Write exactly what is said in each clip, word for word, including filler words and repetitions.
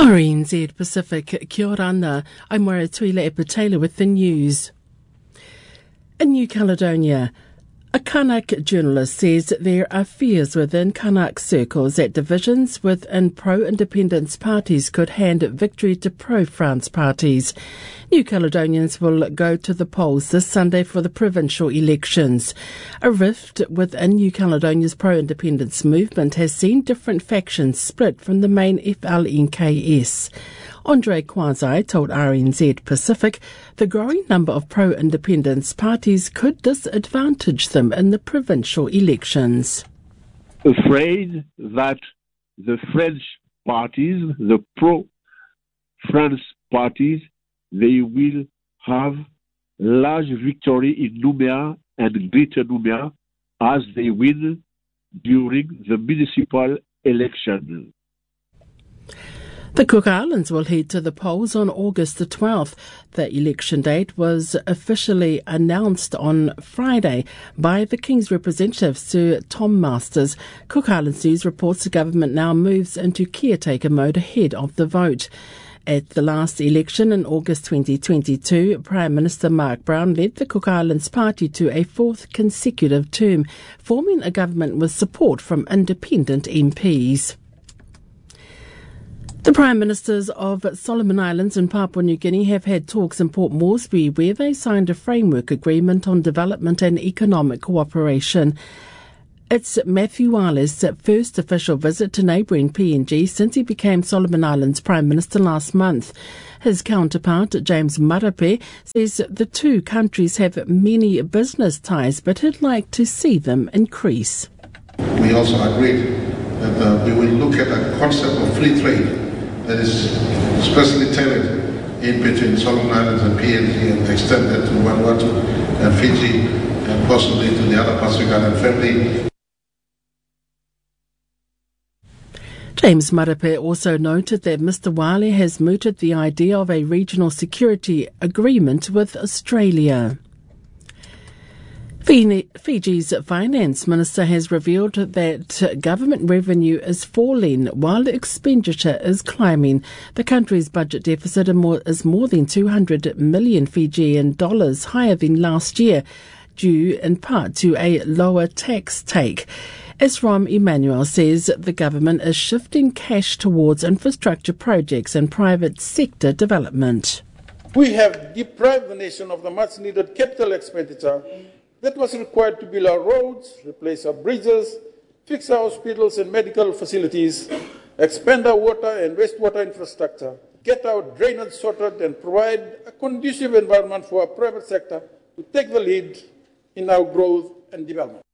R N Z Pacific, kia ora ana. I'm Moira Tuila Epatela with the news. In New Caledonia, a Kanak journalist says there are fears within Kanak circles that divisions within pro-independence parties could hand victory to pro-France parties. New Caledonians will go to the polls this Sunday for the provincial elections. A rift within New Caledonia's pro-independence movement has seen different factions split from the main F L N K S. Andre Kwazai told R N Z Pacific the growing number of pro-independence parties could disadvantage them in the provincial elections. Afraid that the French parties, the pro-France parties, they will have large victory in Nouméa and Greater Nouméa as they win during the municipal election. The Cook Islands will head to the polls on August the twelfth. The election date was officially announced on Friday by the King's representative, Sir Tom Masters. Cook Islands News reports the government now moves into caretaker mode ahead of the vote. At the last election in August twenty twenty-two, Prime Minister Mark Brown led the Cook Islands Party to a fourth consecutive term, forming a government with support from independent M Ps. The Prime Ministers of Solomon Islands and Papua New Guinea have had talks in Port Moresby where they signed a framework agreement on development and economic cooperation. It's Matthew Wale's first official visit to neighbouring P N G since he became Solomon Islands Prime Minister last month. His counterpart, James Marape, says the two countries have many business ties but he'd like to see them increase. We also agreed that uh, we will look at a concept of free trade that is specially tailored in between Solomon Islands and P N G and extend that to Vanuatu and Fiji and possibly to the other Pacific Island family. James Marape also noted that Mister Wale has mooted the idea of a regional security agreement with Australia. Fiji's finance minister has revealed that government revenue is falling while expenditure is climbing. The country's budget deficit is more than two hundred million Fijian dollars higher than last year, due in part to a lower tax take. Esrom Emmanuel says the government is shifting cash towards infrastructure projects and private sector development. We have deprived the nation of the much-needed capital expenditure that was required to build our roads, replace our bridges, fix our hospitals and medical facilities, expand our water and wastewater infrastructure, get our drainage sorted and provide a conducive environment for our private sector to take the lead in our growth and development.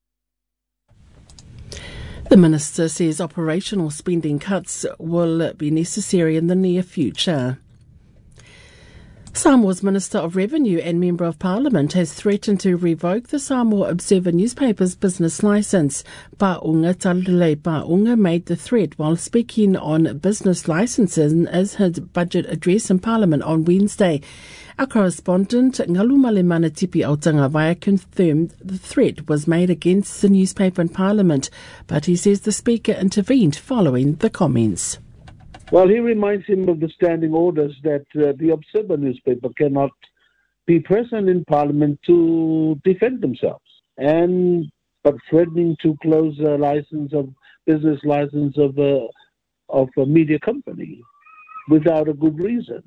The minister says operational spending cuts will be necessary in the near future. Samoa's Minister of Revenue and Member of Parliament has threatened to revoke the Samoa Observer newspaper's business licence. Pa'unga Talile Pa'unga made the threat while speaking on business licensing as his budget address in Parliament on Wednesday. Our correspondent Ngalumale Manatipi Aotangawaya confirmed the threat was made against the newspaper in Parliament, but he says the Speaker intervened following the comments. Well, he reminds him of the standing orders that uh, the Observer newspaper cannot be present in Parliament to defend themselves, and but threatening to close a license of business license of a of a media company without a good reason.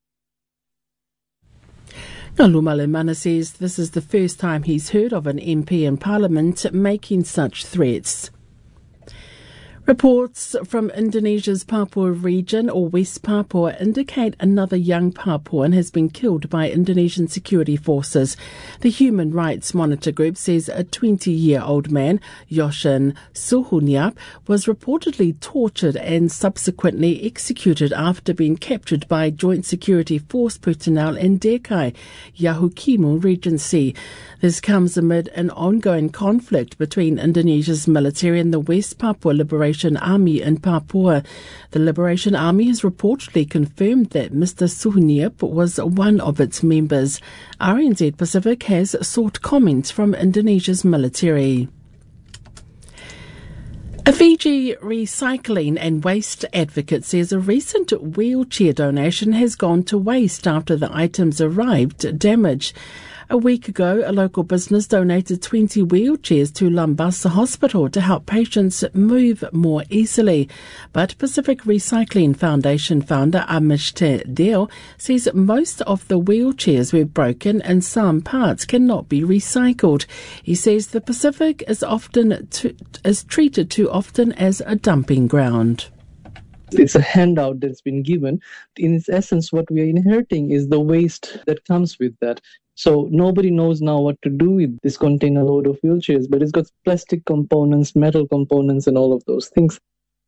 Ngalumale Mana says this is the first time he's heard of an M P in Parliament making such threats. Reports from Indonesia's Papua region, or West Papua, indicate another young Papuan has been killed by Indonesian security forces. The Human Rights Monitor Group says a twenty-year-old man, Yoshin Suhuniap, was reportedly tortured and subsequently executed after being captured by Joint Security Force personnel in Dekai, Yahukimu Regency. This comes amid an ongoing conflict between Indonesia's military and the West Papua Liberation Army in Papua. The Liberation Army has reportedly confirmed that Mister Suhuniap was one of its members. R N Z Pacific has sought comments from Indonesia's military. A Fiji recycling and waste advocate says a recent wheelchair donation has gone to waste after the items arrived damaged. A week ago, a local business donated twenty wheelchairs to Lambasa Hospital to help patients move more easily. But Pacific Recycling Foundation founder Amishte Deo says most of the wheelchairs were broken and some parts cannot be recycled. He says the Pacific is often to, is treated too often as a dumping ground. It's a handout that's been given. In its essence, what we are inheriting is the waste that comes with that. So nobody knows now what to do with this container load of wheelchairs, but it's got plastic components, metal components, and all of those things.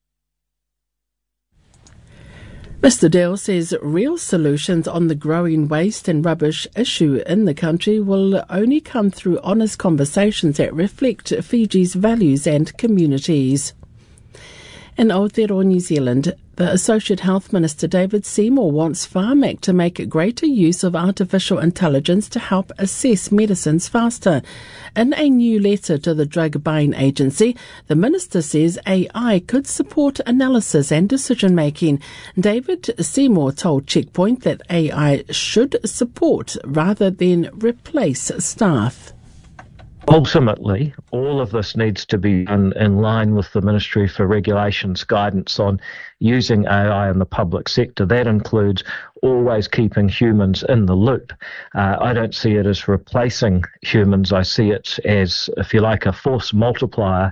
Mister Dale says real solutions on the growing waste and rubbish issue in the country will only come through honest conversations that reflect Fiji's values and communities. In Aotearoa, New Zealand, the Associate Health Minister David Seymour wants Pharmac to make greater use of artificial intelligence to help assess medicines faster. In a new letter to the drug buying agency, the minister says A I could support analysis and decision making. David Seymour told Checkpoint that A I should support rather than replace staff. Ultimately, all of this needs to be done in line with the Ministry for Regulation's guidance on using A I in the public sector. That includes always keeping humans in the loop. Uh, I don't see it as replacing humans. I see it as, if you like, a force multiplier.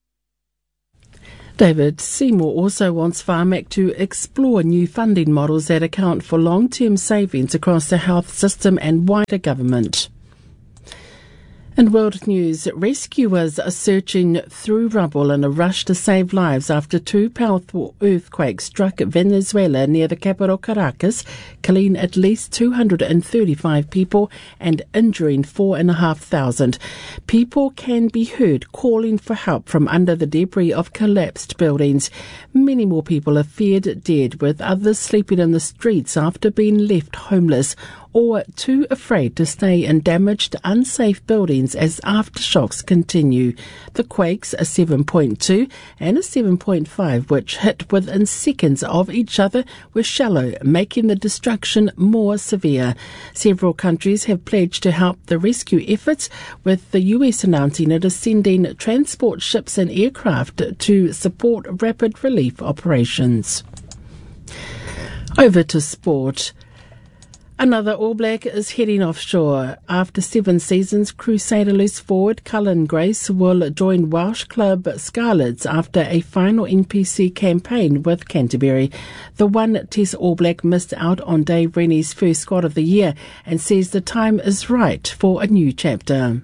David Seymour also wants Pharmac to explore new funding models that account for long-term savings across the health system and wider government. In world news, rescuers are searching through rubble in a rush to save lives after two powerful earthquakes struck Venezuela near the capital Caracas, killing at least two hundred thirty-five people and injuring four and a half thousand. People can be heard calling for help from under the debris of collapsed buildings. Many more people are feared dead, with others sleeping in the streets after being left homeless or too afraid to stay in damaged, unsafe buildings as aftershocks continue. The quakes, a seven point two and a seven point five, which hit within seconds of each other, were shallow, making the destruction more severe. Several countries have pledged to help the rescue efforts, with the U S announcing it is sending transport ships and aircraft to support rapid relief operations. Over to sport. Another All Black is heading offshore. After seven seasons, Crusader loose forward Cullen Grace will join Welsh club Scarlets after a final N P C campaign with Canterbury. The one Test All Black missed out on Dave Rennie's first squad of the year and says the time is right for a new chapter.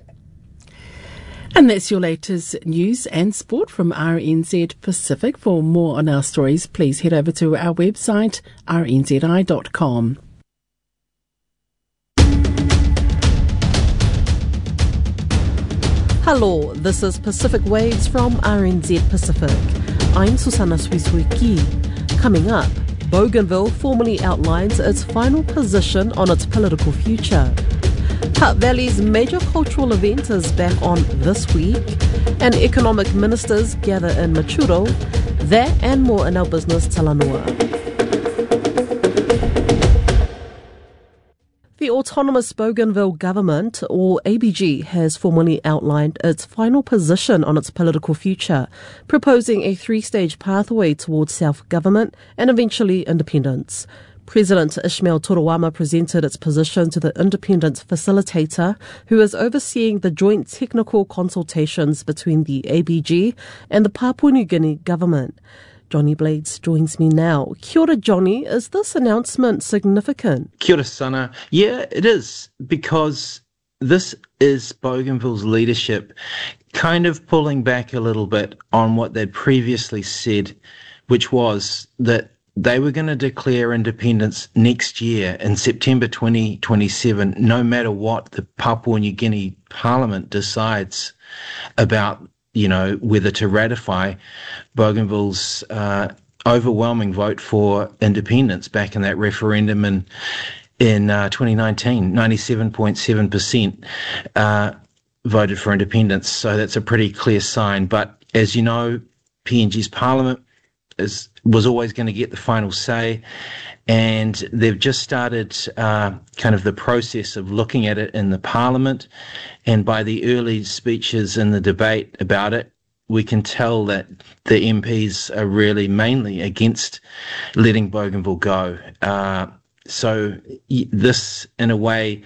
And that's your latest news and sport from R N Z Pacific. For more on our stories, please head over to our website, r n z i dot com. Hello, this is Pacific Waves from R N Z Pacific. I'm Susana Swiswiki. Coming up, Bougainville formally outlines its final position on its political future. Hutt Valley's major cultural event is back on this week, and economic ministers gather in Machuro. That and more in our business Talanua. The Autonomous Bougainville Government, or A B G, has formally outlined its final position on its political future, proposing a three-stage pathway towards self-government and eventually independence. President Ishmael Turawama presented its position to the independence facilitator, who is overseeing the joint technical consultations between the A B G and the Papua New Guinea government. Johnny Blades joins me now. Kia ora, Johnny. Is this announcement significant? Kia ora, Sana. Yeah, it is, because this is Bougainville's leadership kind of pulling back a little bit on what they'd previously said, which was that they were going to declare independence next year in September twenty twenty-seven, no matter what the Papua New Guinea Parliament decides about, you know, whether to ratify Bougainville's uh, overwhelming vote for independence back in that referendum in in uh, twenty nineteen. ninety-seven point seven percent uh, voted for independence, so that's a pretty clear sign. But as you know, P N G's parliament is was always going to get the final say, and they've just started uh, kind of the process of looking at it in the parliament, and by the early speeches in the debate about it, we can tell that the M Ps are really mainly against letting Bougainville go. Uh, so this, in a way,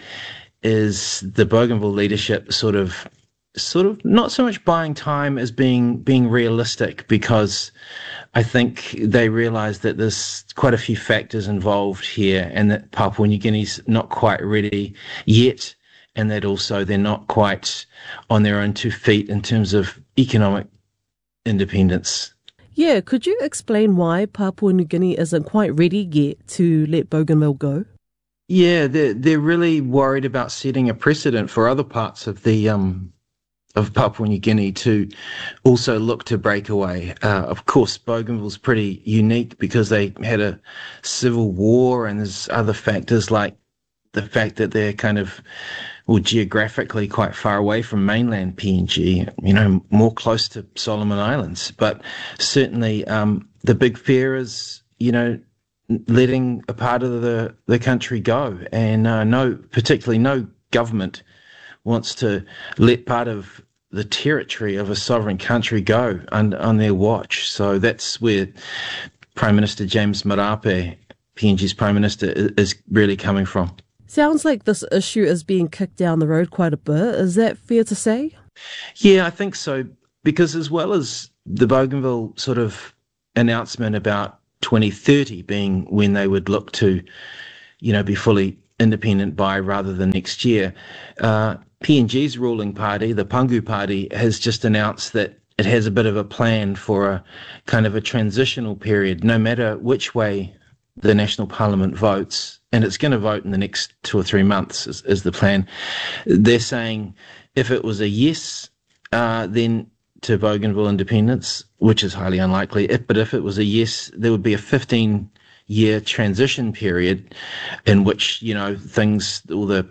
is the Bougainville leadership sort of, sort of not so much buying time as being being realistic, because I think they realise that there's quite a few factors involved here, and that Papua New Guinea's not quite ready yet, and that also they're not quite on their own two feet in terms of economic independence. Yeah, could you explain why Papua New Guinea isn't quite ready yet to let Bougainville go? Yeah, they're, they're really worried about setting a precedent for other parts of the um of Papua New Guinea to also look to break away. Uh, of course, Bougainville's pretty unique because they had a civil war, and there's other factors like the fact that they're kind of, well, geographically quite far away from mainland P N G, you know, more close to Solomon Islands. But certainly um, the big fear is, you know, letting a part of the, the country go. And uh, no, particularly no government wants to let part of the territory of a sovereign country go on, on their watch. So that's where Prime Minister James Marape, P N G's Prime Minister, is really coming from. Sounds like this issue is being kicked down the road quite a bit. Is that fair to say? Yeah, I think so. Because as well as the Bougainville sort of announcement about twenty thirty being when they would look to, you know, be fully independent by rather than next year, uh, P N G's ruling party, the Pangu Party, has just announced that it has a bit of a plan for a kind of a transitional period, no matter which way the National Parliament votes, and it's going to vote in the next two or three months is, is the plan. They're saying if it was a yes, uh, then to Bougainville independence, which is highly unlikely, if, but if it was a yes, there would be a fifteen-year transition period in which, you know, things, all the,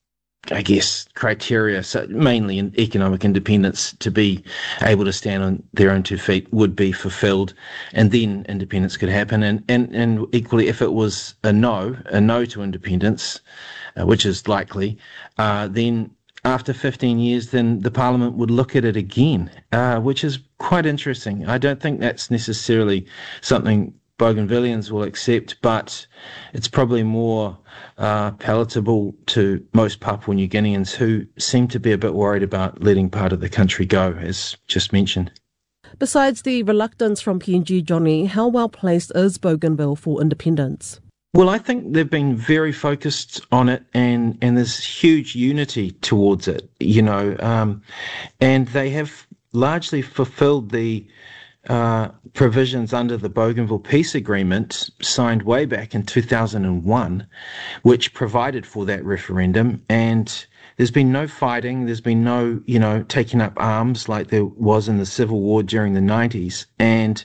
I guess, criteria, so mainly in economic independence, to be able to stand on their own two feet would be fulfilled, and then independence could happen. And, and, and equally, if it was a no, a no to independence, uh, which is likely, uh, then after fifteen years, then the Parliament would look at it again, uh, which is quite interesting. I don't think that's necessarily something Bougainvillians will accept, but it's probably more uh, palatable to most Papua New Guineans who seem to be a bit worried about letting part of the country go, as just mentioned. Besides the reluctance from P N G, Johnny, how well placed is Bougainville for independence? Well, I think they've been very focused on it, and, and there's huge unity towards it, you know, um, and they have largely fulfilled the Uh, provisions under the Bougainville Peace Agreement signed way back in two thousand one, which provided for that referendum. And there's been no fighting. There's been no, you know, taking up arms like there was in the Civil War during the nineties. And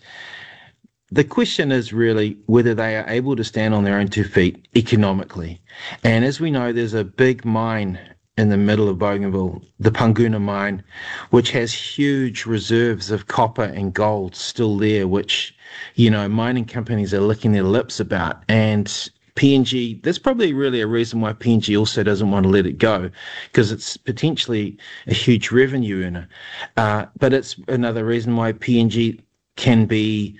the question is really whether they are able to stand on their own two feet economically. And as we know, there's a big mine in the middle of Bougainville, the Panguna mine, which has huge reserves of copper and gold still there, which, you know, mining companies are licking their lips about. And P N G, that's probably really a reason why P N G also doesn't want to let it go, because it's potentially a huge revenue earner. Uh, but it's another reason why P N G can be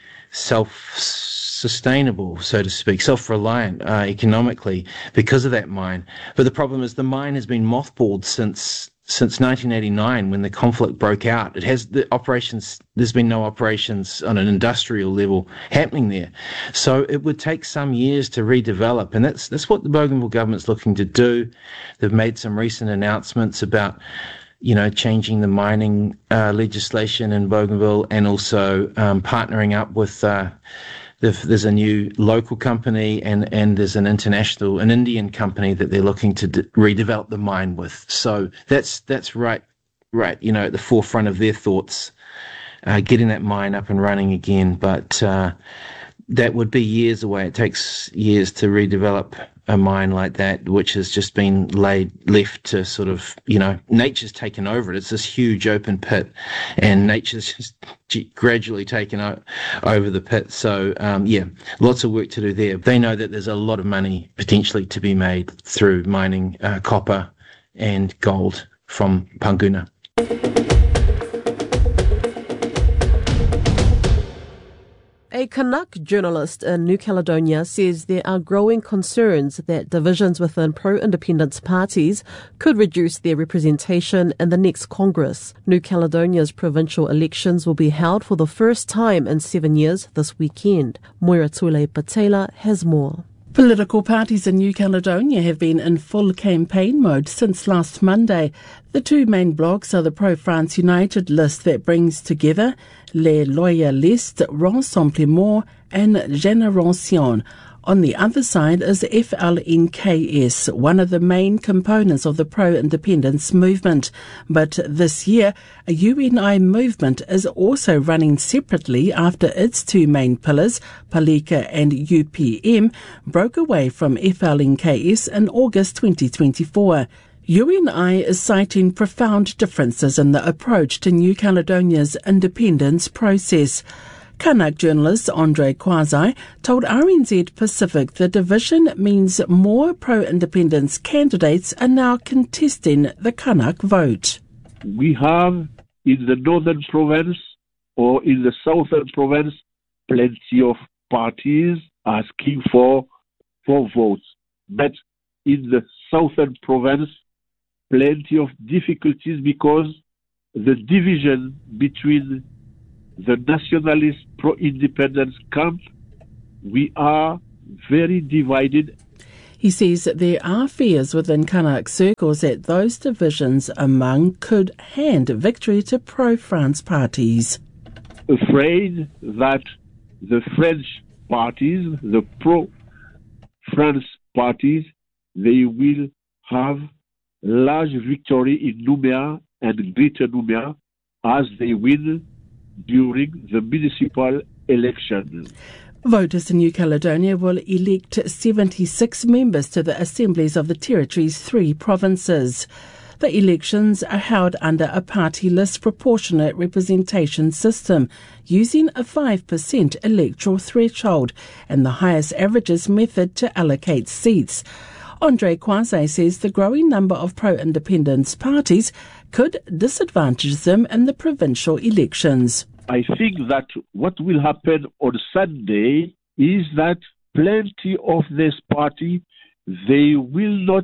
self-sustainable, so to speak, self-reliant uh, economically because of that mine. But the problem is the mine has been mothballed since since nineteen eighty-nine when the conflict broke out. It has the operations, there's been no operations on an industrial level happening there. So it would take some years to redevelop, and that's that's what the Bougainville government's looking to do. They've made some recent announcements about, you know, changing the mining uh, legislation in Bougainville, and also um, partnering up with, uh, there's a new local company, and, and there's an international, an Indian company that they're looking to d- redevelop the mine with. So that's that's right, right, you know, at the forefront of their thoughts, uh, getting that mine up and running again. But uh, that would be years away. It takes years to redevelop a mine like that, which has just been laid, left to sort of, you know, nature's taken over it. It's this huge open pit, and nature's just gradually taken o- over the pit. So, um, yeah, lots of work to do there. They know that there's a lot of money potentially to be made through mining uh, copper and gold from Panguna. A Canuck journalist in New Caledonia says there are growing concerns that divisions within pro-independence parties could reduce their representation in the next Congress. New Caledonia's provincial elections will be held for the first time in seven years this weekend. Moira Tule Patela has more. Political parties in New Caledonia have been in full campaign mode since last Monday. The two main blocs are the Pro-France United list that brings together Les Loyalistes, Rassemblement and Génération. On the other side is F L N K S, one of the main components of the pro-independence movement. But this year, a U N I movement is also running separately after its two main pillars, Palika and U P M, broke away from F L N K S in August twenty twenty-four. U N I is citing profound differences in the approach to New Caledonia's independence process. Canuck journalist Andre Kwazai told R N Z Pacific the division means more pro-independence candidates are now contesting the Canuck vote. We have in the northern province or in the southern province plenty of parties asking for, for votes. But in the southern province, plenty of difficulties because the division between the nationalist pro-independence camp, we are very divided. He says that there are fears within Canuck circles that those divisions among could hand victory to pro-France parties. Afraid that the French parties, the pro-France parties, they will have large victory in Nouméa and Greater Nouméa as they win during the municipal election. Voters in New Caledonia will elect seventy-six members to the assemblies of the territory's three provinces. The elections are held under a party-list proportionate representation system using a five percent electoral threshold and the highest averages method to allocate seats. Andre Kwazai says the growing number of pro-independence parties could disadvantage them in the provincial elections. I think that what will happen on Sunday is that plenty of this party, they will not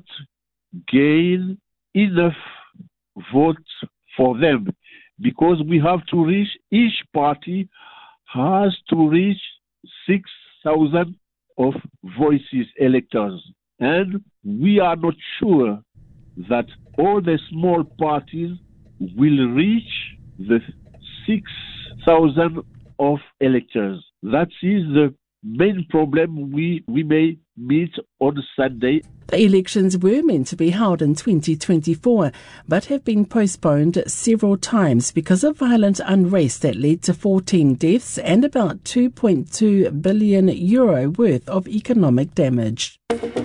gain enough votes for them because we have to reach, each party has to reach six thousand of voices electors. And we are not sure that all the small parties will reach the six thousand of electors. That is the main problem we, we may meet on Sunday. The elections were meant to be held in twenty twenty-four, but have been postponed several times because of violent unrest that led to fourteen deaths and about two point two billion euro worth of economic damage.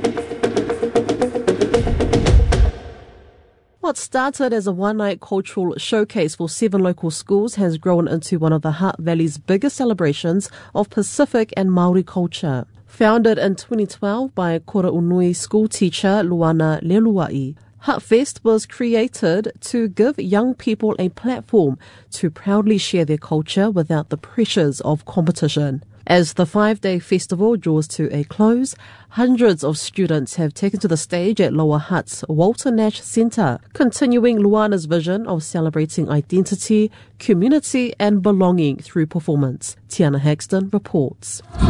What started as a one-night cultural showcase for seven local schools has grown into one of the Hutt Valley's biggest celebrations of Pacific and Māori culture. Founded in twenty twelve by Korounui school teacher Luana Leluai, Hutt Fest was created to give young people a platform to proudly share their culture without the pressures of competition. As the five-day festival draws to a close, hundreds of students have taken to the stage at Lower Hutt's Walter Nash Centre, continuing Luana's vision of celebrating identity, community and belonging through performance. Tiana Hagston reports.